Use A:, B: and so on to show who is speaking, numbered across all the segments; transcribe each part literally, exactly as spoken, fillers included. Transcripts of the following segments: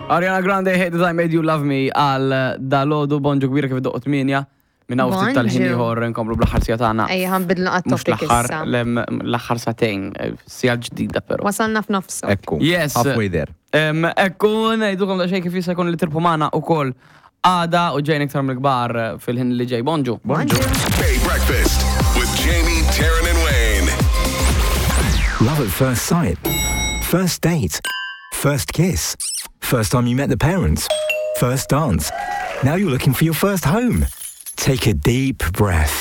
A: Ariana Grande, Hate That I Made You Love Me għal dalodu Bonġu kbira kif doqgħet minja minna u ftit tal-ħin ieħor nkomplu bl-aħħar sija tagħna.
B: Ejja ħanbidlu qatt-topic issa.
A: L-aħħar satejn, sija ġdida però.
B: Wasalna f'nofsu.
C: Ekku.
A: Yes.
C: Halfway there.
A: Ekku ngħidukom daqsxejn kif jista' jkun li tirpu magħna wkoll għada u ġejn iktar mill-kbar fil-ħin li ġej. Bonġu.
B: Bonġu.
D: Hey Breakfast with Jamie, Taryn and Wayne.
E: Love at first sight. First date. First kiss. First time you met the parents. First dance. Now you're looking for your first home. Take a deep breath.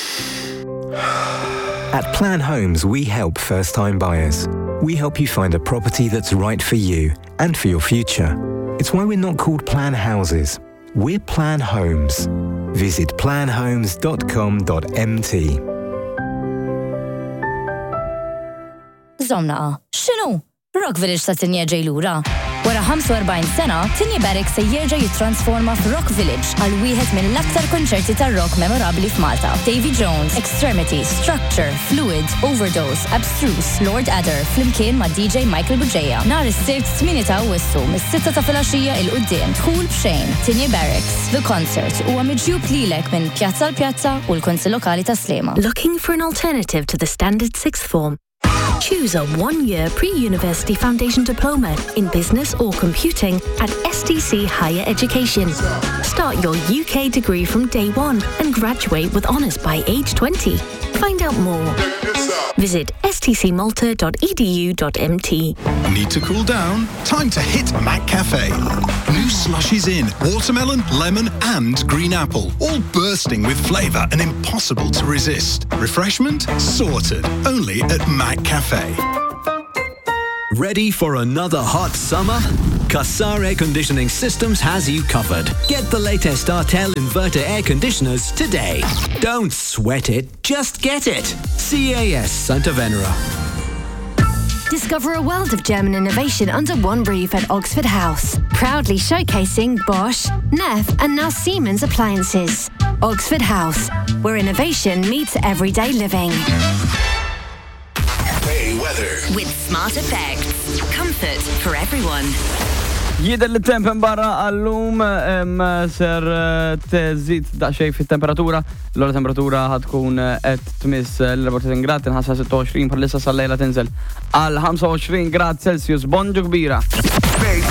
E: At Plan Homes, we help first-time buyers. We help you find a property that's right for you and for your future. It's why we're not called Plan Houses. We're Plan Homes. Visit plan homes dot com dot m t.
F: Zomna, xinu? Rock Village sa Tinja ġejlura. Wara ħamsa u erbgħin sena, Tinja Barracks se jerġa' jittransforma f'Rock Village għal wieħed mill-aktar konċerti tar-rock memorabbli f'Malta. Davy Jones, Extremity, Structure, Fluid, Overdose, Abstruse, Lord Adder, flimkien ma' D J Michael Buġeja. Nhar is-Sibt tmien ta' Awwissu mis-sitta ta' filgħaxija il quddiem dħul b'xejn. Tinja Barracks, The Concert huwa miġjub lilek minn pjazza l pjazza u l-Kunsill Lokali ta' Slema.
G: Looking for an alternative to the standard sixth form? Choose a one-year pre-university foundation diploma in business or computing at S T C Higher Education. Start your U K degree from day one and graduate with honours by age twenty. Find out more. Visit s t c malta dot e d u dot m t.
D: Need to cool down? Time to hit Mac Cafe. New slushies in watermelon, lemon and green apple, all bursting with flavour and impossible to resist. Refreshment? Sorted. Only at Mac Cafe.
H: Ready for another hot summer? Qassar Air Conditioning Systems has you covered. Get the latest Artel inverter air conditioners today. Don't sweat it, just get it. C A S Santa Venera.
G: Discover a world of German innovation under one roof at Oxford House. Proudly showcasing Bosch, Neff and now Siemens appliances. Oxford House, where innovation meets everyday living.
D: Hey Weather.
I: With Smart Effects. Comfort for everyone.
A: Jider li temp barra għallum ser teżid daqxej fit-temperatura. L-ora temperatura ħatkun qed tmiss l-arbatin grad, tinħassa sitta u għoxrin, bħalissa sal-lejla tinżel għal ħamsa u għoxrin grad Celsius. Bonġu kbira.